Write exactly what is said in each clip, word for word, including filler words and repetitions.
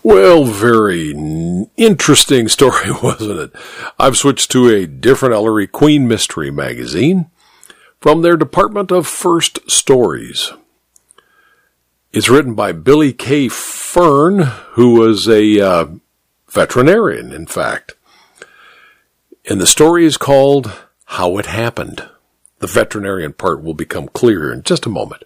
Well, very interesting story, wasn't it? I've switched to a different Ellery Queen Mystery magazine from their Department of First Stories. It's written by Billy K. Fern, who was a uh, veterinarian, in fact. And the story is called How It Happened. The veterinarian part will become clear in just a moment.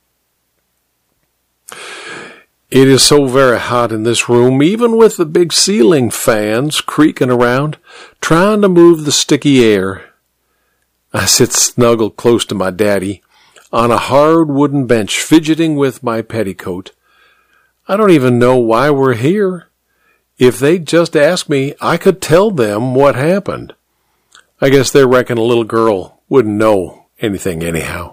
It is so very hot in this room, even with the big ceiling fans creaking around, trying to move the sticky air. I sit snuggled close to my daddy on a hard wooden bench, fidgeting with my petticoat. I don't even know why we're here. If they'd just asked me, I could tell them what happened. I guess they reckon a little girl wouldn't know anything anyhow.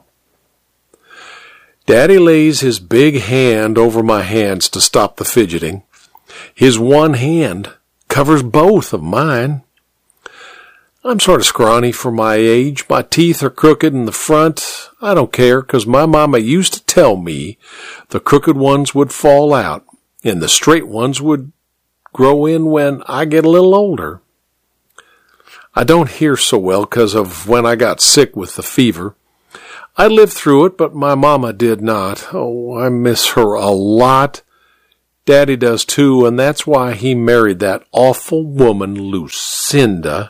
Daddy lays his big hand over my hands to stop the fidgeting. His one hand covers both of mine. I'm sort of scrawny for my age. My teeth are crooked in the front. I don't care, 'cause my mama used to tell me the crooked ones would fall out and the straight ones would grow in when I get a little older. I don't hear so well 'cause of when I got sick with the fever. I lived through it, but my mama did not. Oh, I miss her a lot. Daddy does too, and that's why he married that awful woman, Lucinda.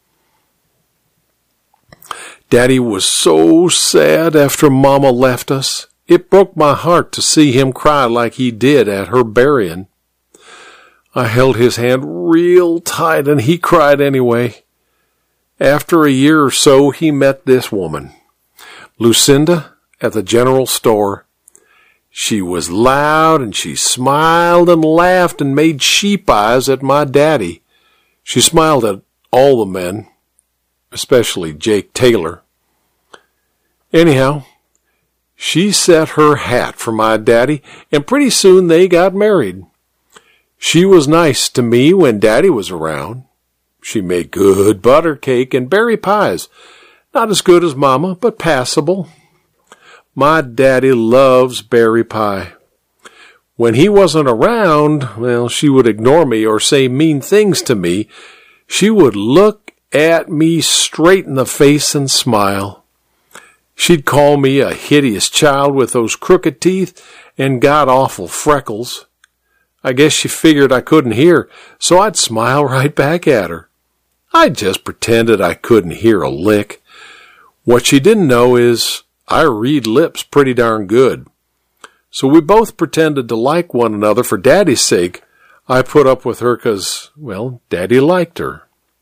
Daddy was so sad after Mama left us. It broke my heart to see him cry like he did at her burying. I held his hand real tight, and he cried anyway. After a year or so, he met this woman, Lucinda, at the general store. She was loud, and she smiled and laughed and made sheep eyes at my daddy. She smiled at all the men, especially Jake Taylor. Anyhow, she set her hat for my daddy, and pretty soon they got married. She was nice to me when Daddy was around. She made good butter cake and berry pies. Not as good as Mama, but passable. My daddy loves berry pie. When he wasn't around, well, she would ignore me or say mean things to me. She would look at me straight in the face and smile. She'd call me a hideous child with those crooked teeth and god-awful freckles. I guess she figured I couldn't hear, so I'd smile right back at her. I just pretended I couldn't hear a lick. What she didn't know is I read lips pretty darn good. So we both pretended to like one another for Daddy's sake. I put up with her 'cause, well, Daddy liked her.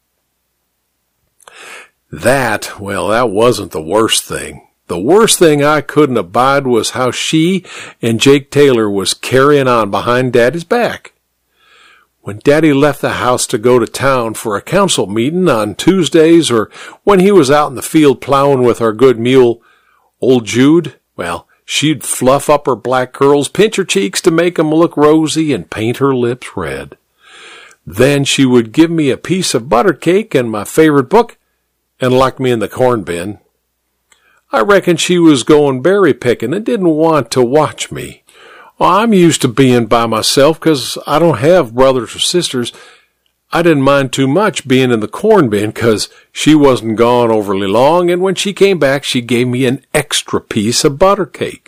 That, well, that wasn't the worst thing. The worst thing I couldn't abide was how she and Jake Taylor was carrying on behind Daddy's back. When Daddy left the house to go to town for a council meeting on Tuesdays, or when he was out in the field plowing with our good mule, old Jude, well, she'd fluff up her black curls, pinch her cheeks to make 'em look rosy, and paint her lips red. Then she would give me a piece of butter cake and my favorite book, and lock me in the corn bin. I reckon she was going berry picking and didn't want to watch me. Well, I'm used to being by myself 'cause I don't have brothers or sisters. I didn't mind too much being in the corn bin 'cause she wasn't gone overly long, and when she came back, she gave me an extra piece of butter cake.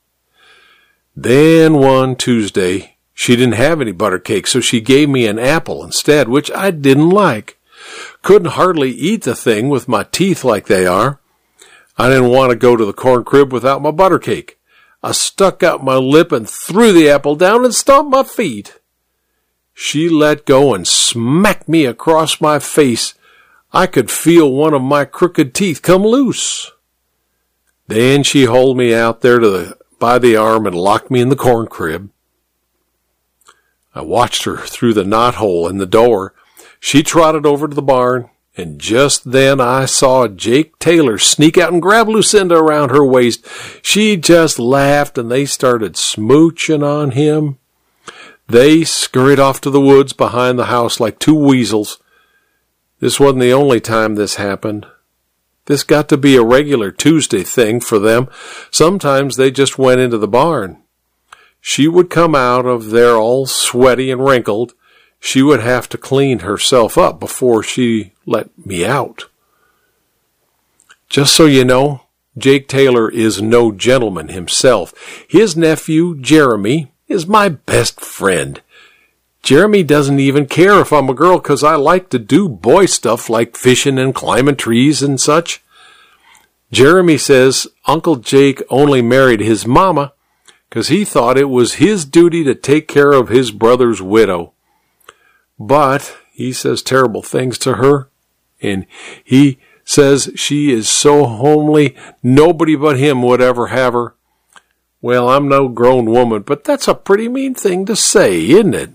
Then one Tuesday, she didn't have any butter cake, so she gave me an apple instead, which I didn't like. Couldn't hardly eat the thing with my teeth like they are. I didn't want to go to the corn crib without my butter cake. I stuck out my lip and threw the apple down and stomped my feet. She let go and smacked me across my face. I could feel one of my crooked teeth come loose. Then she hauled me out there to the, by the arm and locked me in the corn crib. I watched her through the knothole in the door. She trotted over to the barn, and just then I saw Jake Taylor sneak out and grab Lucinda around her waist. She just laughed, and they started smooching on him. They scurried off to the woods behind the house like two weasels. This wasn't the only time this happened. This got to be a regular Tuesday thing for them. Sometimes they just went into the barn. she would come out of there all sweaty and wrinkled. She would have to clean herself up before she let me out. Just so you know, Jake Taylor is no gentleman himself. His nephew, Jeremy, is my best friend. Jeremy doesn't even care if I'm a girl because I like to do boy stuff like fishing and climbing trees and such. Jeremy says Uncle Jake only married his mama because he thought it was his duty to take care of his brother's widow. But he says terrible things to her, and he says she is so homely, nobody but him would ever have her. Well, I'm no grown woman, but that's a pretty mean thing to say, isn't it?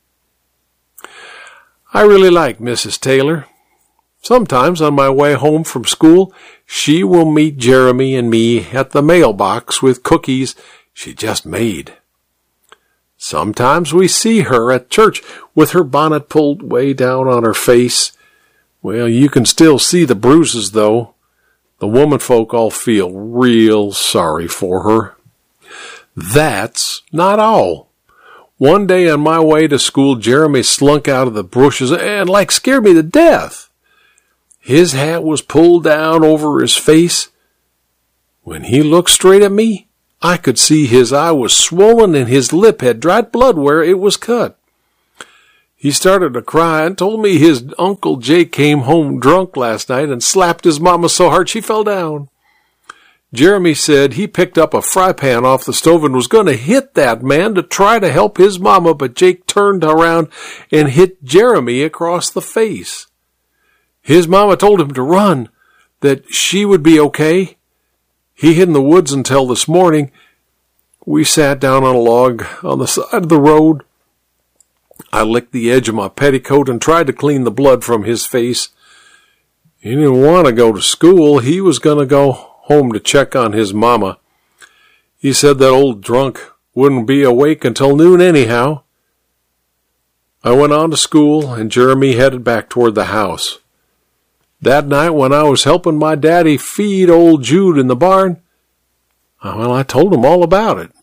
I really like Missus Taylor. Sometimes on my way home from school, she will meet Jeremy and me at the mailbox with cookies she just made. Sometimes we see her at church with her bonnet pulled way down on her face. Well, you can still see the bruises, though. The womanfolk all feel real sorry for her. That's not all. One day on my way to school, Jeremy slunk out of the bushes and like scared me to death. His hat was pulled down over his face. When he looked straight at me, I could see his eye was swollen and his lip had dried blood where it was cut. He started to cry and told me his Uncle Jake came home drunk last night and slapped his mama so hard she fell down. Jeremy said he picked up a fry pan off the stove and was going to hit that man to try to help his mama, but Jake turned around and hit Jeremy across the face. His mama told him to run, that she would be okay. He hid in the woods until this morning. We sat down on a log on the side of the road. I licked the edge of my petticoat and tried to clean the blood from his face. He didn't want to go to school. He was going to go home to check on his mama. He said that old drunk wouldn't be awake until noon anyhow. I went on to school, and Jeremy headed back toward the house. That night when I was helping my daddy feed old Jude in the barn, well, I told him all about it.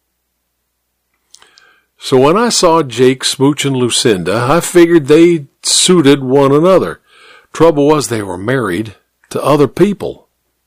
So when I saw Jake smooching Lucinda, I figured they suited one another. Trouble was they were married to other people.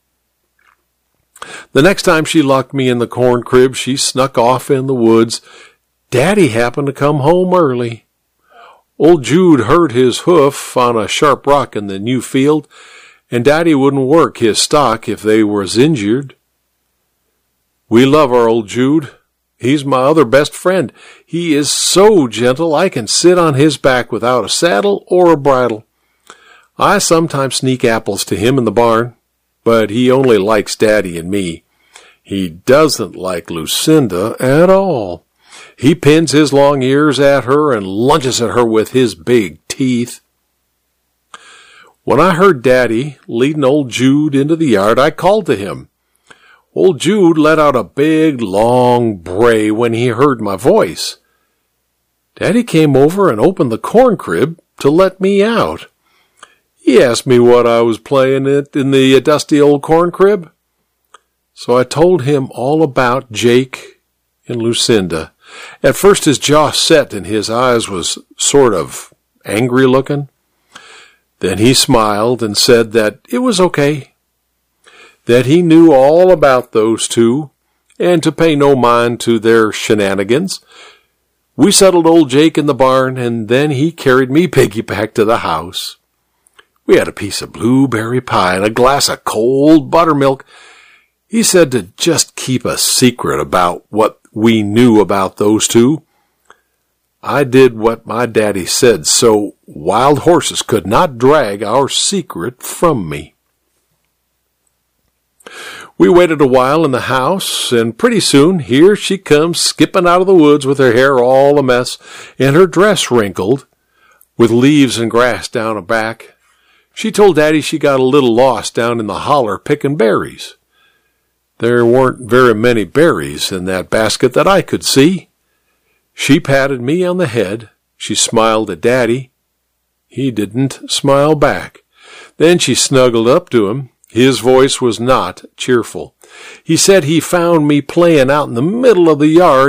The next time she locked me in the corn crib, she snuck off in the woods. Daddy happened to come home early. Old Jude hurt his hoof on a sharp rock in the new field, and Daddy wouldn't work his stock if they was injured. We love our old Jude. He's my other best friend. He is so gentle I can sit on his back without a saddle or a bridle. I sometimes sneak apples to him in the barn, but he only likes Daddy and me. He doesn't like Lucinda at all. He pins his long ears at her and lunges at her with his big teeth. When I heard Daddy leading old Jude into the yard, I called to him. Old Jude let out a big, long bray when he heard my voice. Daddy came over and opened the corn crib to let me out. He asked me what I was playing at in the dusty old corn crib. So I told him all about Jake and Lucinda. At first his jaw set and his eyes was sort of angry looking. Then he smiled and said that it was okay, that he knew all about those two, and to pay no mind to their shenanigans. We settled old Jake in the barn, and then he carried me piggyback to the house. We had a piece of blueberry pie and a glass of cold buttermilk. He said to just keep a secret about what we knew about those two. I did what my daddy said, so wild horses could not drag our secret from me. We waited a while in the house, and pretty soon here she comes skipping out of the woods with her hair all a mess and her dress wrinkled, with leaves and grass down her back. She told Daddy she got a little lost down in the holler picking berries. There weren't very many berries in that basket that I could see. She patted me on the head. She smiled at Daddy. He didn't smile back. Then she snuggled up to him. His voice was not cheerful. He said he found me playing out in the middle of the yard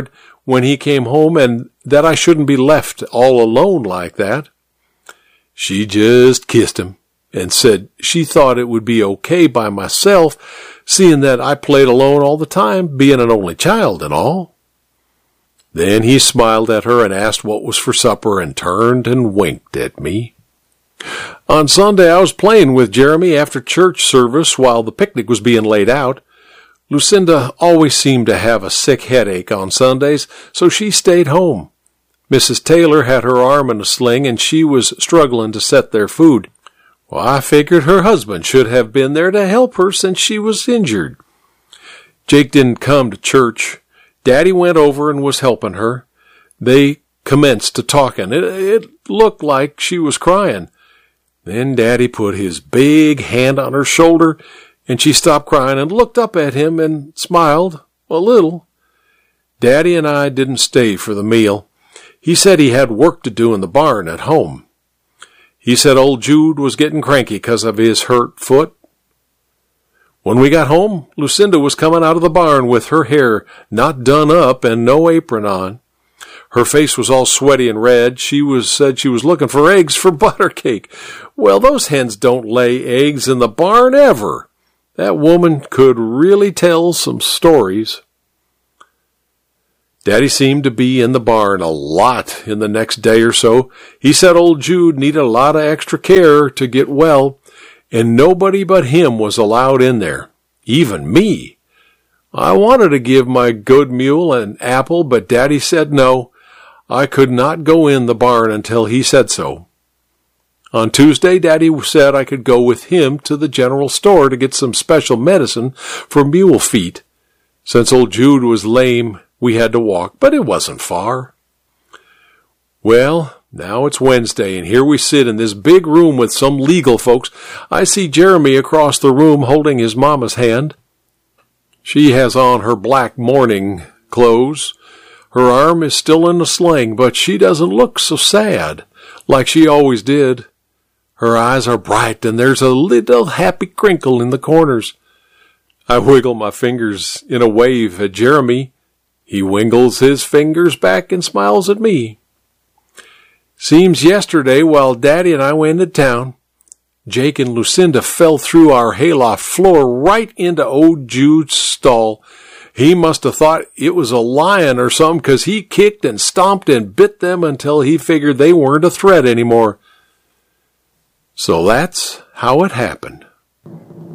when he came home and that I shouldn't be left all alone like that. She just kissed him and said she thought it would be okay by myself, seeing that I played alone all the time, being an only child and all. Then he smiled at her and asked what was for supper and turned and winked at me. On Sunday, I was playing with Jeremy after church service while the picnic was being laid out. Lucinda always seemed to have a sick headache on Sundays, so she stayed home. Missus Taylor had her arm in a sling, and she was struggling to set their food. Well, I figured her husband should have been there to help her since she was injured. Jake didn't come to church. Daddy went over and was helping her. They commenced to talking. It, it looked like she was crying. Then Daddy put his big hand on her shoulder, and she stopped crying and looked up at him and smiled a little. Daddy and I didn't stay for the meal. He said he had work to do in the barn at home. He said old Jude was getting cranky because of his hurt foot. When we got home, Lucinda was coming out of the barn with her hair not done up and no apron on. Her face was all sweaty and red. She was said she was looking for eggs for butter cake. Well, those hens don't lay eggs in the barn ever. That woman could really tell some stories. Daddy seemed to be in the barn a lot in the next day or so. He said old Jude needed a lot of extra care to get well, and nobody but him was allowed in there, even me. I wanted to give my good mule an apple, but Daddy said no. I could not go in the barn until he said so. On Tuesday, Daddy said I could go with him to the general store to get some special medicine for mule feet. Since old Jude was lame, we had to walk, but it wasn't far. Well, now it's Wednesday, and here we sit in this big room with some legal folks. I see Jeremy across the room holding his mama's hand. She has on her black mourning clothes. Her arm is still in a sling, but she doesn't look so sad, like she always did. Her eyes are bright, and there's a little happy crinkle in the corners. I wiggle my fingers in a wave at Jeremy. He wiggles his fingers back and smiles at me. Seems yesterday, while Daddy and I went to town, Jake and Lucinda fell through our hayloft floor right into old Jude's stall. He must have thought it was a lion or something, 'cause he kicked and stomped and bit them until he figured they weren't a threat anymore. So that's how it happened.